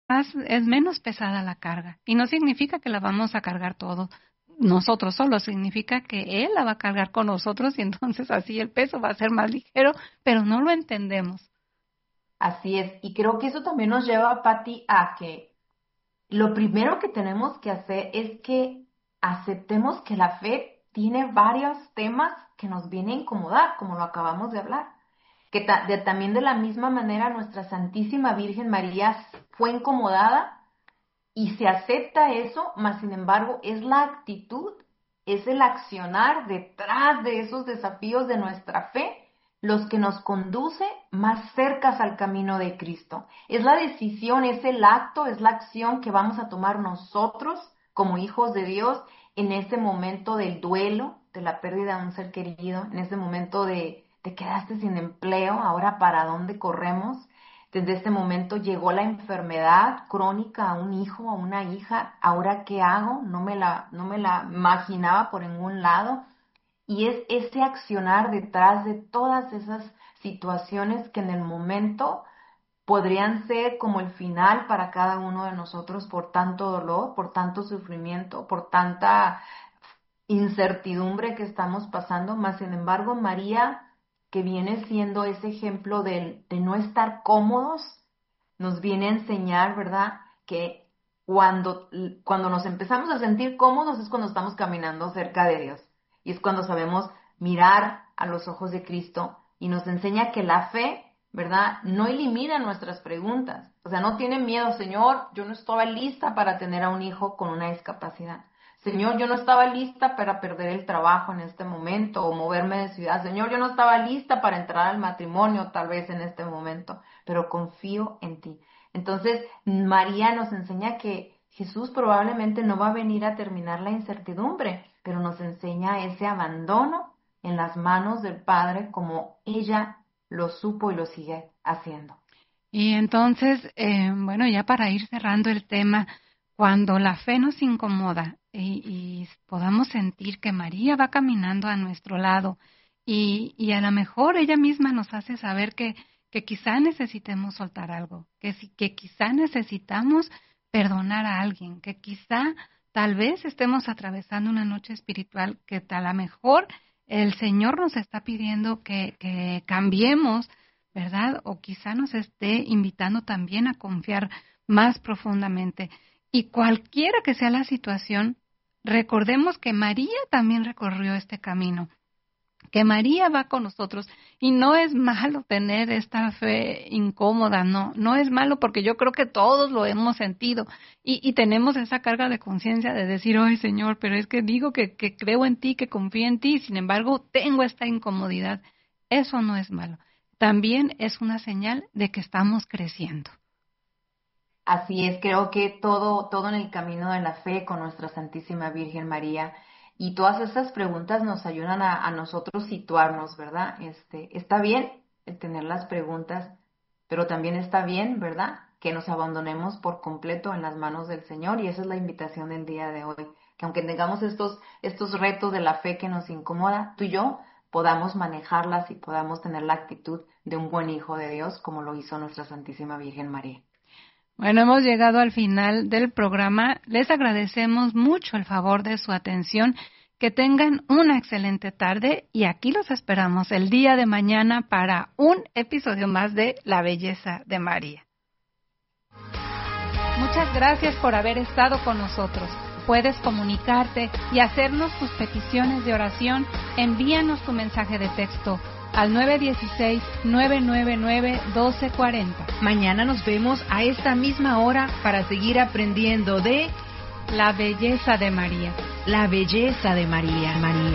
es menos pesada la carga. Y no significa que la vamos a cargar todos nosotros solos, significa que Él la va a cargar con nosotros y entonces así el peso va a ser más ligero, pero no lo entendemos. Así es, y creo que eso también nos lleva, Pati, a que lo primero que tenemos que hacer es que aceptemos que la fe tiene varios temas que nos viene a incomodar, como lo acabamos de hablar. Que también de la misma manera nuestra Santísima Virgen María fue incomodada y se acepta eso, mas sin embargo es la actitud, es el accionar detrás de esos desafíos de nuestra fe los que nos conduce más cerca al camino de Cristo. Es la decisión, es el acto, es la acción que vamos a tomar nosotros como hijos de Dios en ese momento del duelo, de la pérdida de un ser querido, en ese momento de te quedaste sin empleo, ahora ¿para dónde corremos? Desde este momento llegó la enfermedad crónica a un hijo, a una hija, ¿ahora qué hago? No me la imaginaba por ningún lado. Y es ese accionar detrás de todas esas situaciones que en el momento podrían ser como el final para cada uno de nosotros por tanto dolor, por tanto sufrimiento, por tanta incertidumbre que estamos pasando, más sin embargo María, que viene siendo ese ejemplo de no estar cómodos, nos viene a enseñar, ¿verdad? Que cuando nos empezamos a sentir cómodos es cuando estamos caminando cerca de Dios y es cuando sabemos mirar a los ojos de Cristo y nos enseña que la fe, ¿verdad? No elimina nuestras preguntas, o sea, no tiene miedo, Señor, yo no estaba lista para tener a un hijo con una discapacidad. Señor, yo no estaba lista para perder el trabajo en este momento o moverme de ciudad. Señor, yo no estaba lista para entrar al matrimonio tal vez en este momento, pero confío en ti. Entonces, María nos enseña que Jesús probablemente no va a venir a terminar la incertidumbre, pero nos enseña ese abandono en las manos del Padre como ella lo supo y lo sigue haciendo. Y entonces, bueno, ya para ir cerrando el tema, cuando la fe nos incomoda y podamos sentir que María va caminando a nuestro lado y a lo mejor ella misma nos hace saber que quizá necesitemos soltar algo, que quizá necesitamos perdonar a alguien, que quizá tal vez estemos atravesando una noche espiritual que a lo mejor el Señor nos está pidiendo que cambiemos, ¿verdad? O quizá nos esté invitando también a confiar más profundamente. Y cualquiera que sea la situación, recordemos que María también recorrió este camino, que María va con nosotros y no es malo tener esta fe incómoda, no es malo porque yo creo que todos lo hemos sentido y tenemos esa carga de conciencia de decir, ay Señor, pero es que digo que creo en ti, que confío en ti y sin embargo tengo esta incomodidad. Eso no es malo, también es una señal de que estamos creciendo. Así es, creo que todo en el camino de la fe con nuestra Santísima Virgen María y todas esas preguntas nos ayudan a nosotros situarnos, ¿verdad? Está bien el tener las preguntas, pero también está bien, ¿verdad? Que nos abandonemos por completo en las manos del Señor y esa es la invitación del día de hoy, que aunque tengamos estos retos de la fe que nos incomoda, tú y yo podamos manejarlas y podamos tener la actitud de un buen hijo de Dios como lo hizo nuestra Santísima Virgen María. Bueno, hemos llegado al final del programa. Les agradecemos mucho el favor de su atención. Que tengan una excelente tarde y aquí los esperamos el día de mañana para un episodio más de La Belleza de María. Muchas gracias por haber estado con nosotros. Puedes comunicarte y hacernos tus peticiones de oración. Envíanos tu mensaje de texto al 916-999-1240. Mañana nos vemos a esta misma hora para seguir aprendiendo de La Belleza de María. La Belleza de María.